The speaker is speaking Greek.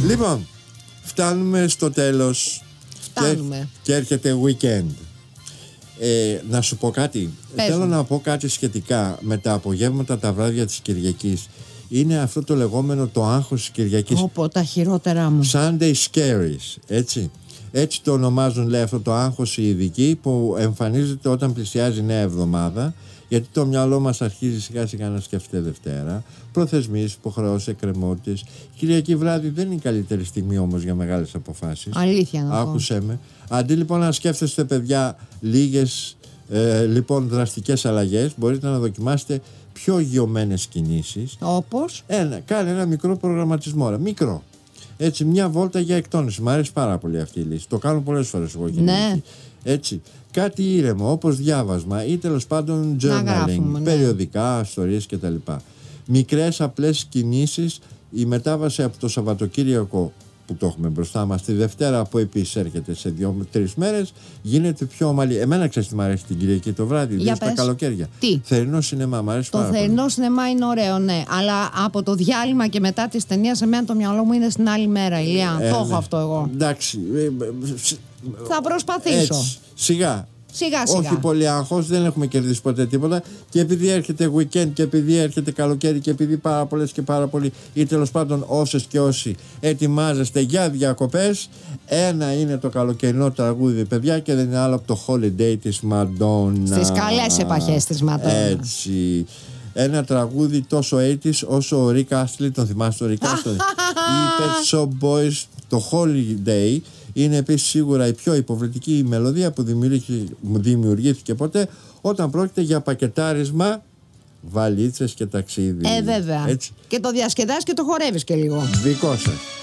Λοιπόν, φτάνουμε στο τέλος. Και έρχεται weekend. Να σου πω κάτι. Θέλω να πω κάτι σχετικά με τα απογεύματα, τα βράδια της Κυριακής. Είναι αυτό το λεγόμενο το άγχος της Κυριακής. Τα χειρότερά μου. Sunday scaries, έτσι. Έτσι το ονομάζουν, λέει, αυτό το άγχος οι ειδικοί, που εμφανίζεται όταν πλησιάζει νέα εβδομάδα, γιατί το μυαλό μας αρχίζει σιγά σιγά να σκέφτεται Δευτέρα. Προθεσμίες, υποχρεώσεις, εκκρεμότητες. Κυριακή βράδυ δεν είναι η καλύτερη στιγμή όμως για μεγάλες αποφάσεις. Αλήθεια να πω. Άκουσέ με. Αντί λοιπόν να σκέφτεστε, παιδιά, λίγες λοιπόν δραστικές αλλαγές, μπορείτε να δοκιμάσετε πιο γιωμένες κινήσεις. Όπως? Κάνε ένα μικρό προγραμματισμό. Μικρό. Έτσι, μια βόλτα για εκτόνωση. Μ' αρέσει πάρα πολύ αυτή η λύση. Το κάνω πολλές φορές εγώ. Ναι. Έτσι. Κάτι ήρεμο, όπως διάβασμα ή τέλος πάντων journaling, περιοδικά, ιστορίες κτλ. Μικρές απλές κινήσεις. Η μετάβαση από το Σαββατοκύριακο που το έχουμε μπροστά μας, τη Δευτέρα που επίσης έρχεται σε 2-3 μέρες, γίνεται πιο ομαλή. Εμένα ξέρεις τι μ' αρέσει την Κυριακή το βράδυ, δηλαδή τα καλοκαίρια. Τι? Θερινό σινεμά, μ' αρέσει πάρα πολύ. Το θερινό σινεμά είναι ωραίο, ναι. Αλλά από το διάλειμμα και μετά τη ταινία, εμένα το μυαλό μου είναι στην άλλη μέρα, Ηλία. Το έχω αυτό εγώ. Εντάξει. Θα προσπαθήσω. Έτσι, σιγά. Σιγά. Όχι πολύ άγχος, δεν έχουμε κερδίσει ποτέ τίποτα. Και επειδή έρχεται weekend και επειδή έρχεται καλοκαίρι και επειδή πάρα πολλές και πάρα πολλοί, ή τέλος πάντων όσες και όσοι ετοιμάζεστε για διακοπές, ένα είναι το καλοκαιρινό τραγούδι, παιδιά, και δεν είναι άλλο από το Holiday της Madonna. Στις καλές επαχές της Madonna. Έτσι. Ένα τραγούδι τόσο 80's όσο ο Rick Astley, τον θυμάστε τον Rick Astley? Οι Pet Shop Boys, το Holiday. Είναι επίσης σίγουρα η πιο υποβλητική μελωδία που δημιουργήθηκε ποτέ, όταν πρόκειται για πακετάρισμα, βαλίτσες και ταξίδι. Βέβαια. Έτσι. Και το διασκεδάζεις και το χορεύεις και λίγο. Δικό σας.